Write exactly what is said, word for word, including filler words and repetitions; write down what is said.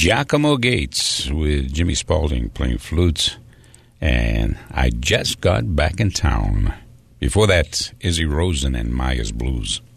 Giacomo Gates with Jimmy Spaulding playing flutes. And I Just Got Back in Town. Before that, Izzy Rosen and Maya's Blues.